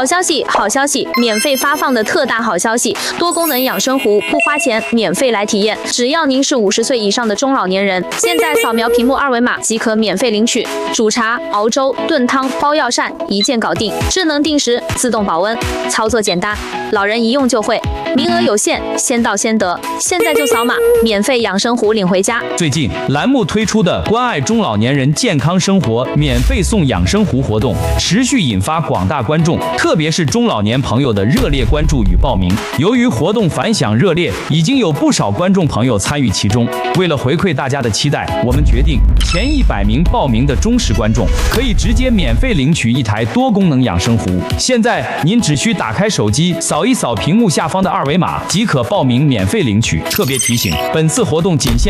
好消息，好消息！免费发放的特大好消息，多功能养生壶不花钱，免费来体验。只要您是50岁以上的中老年人，现在扫描屏幕二维码即可免费领取。煮茶、熬粥、炖汤、包药膳，一键搞定。智能定时，自动保温，操作简单，老人一用就会。名额有限，先到先得。现在就扫码，免费养生壶领回家。 最近栏目推出的关爱中老年人健康生活免费送养生壶活动，持续引发广大观众，特别是中老年朋友的热烈关注与报名。由于活动反响热烈，已经有不少观众朋友参与其中。为了回馈大家的期待，我们决定前100名报名的忠实观众可以直接免费领取一台多功能养生壶。现在您只需打开手机，扫一扫屏幕下方的二维码即可报名免费领取。特别提醒，本次活动仅限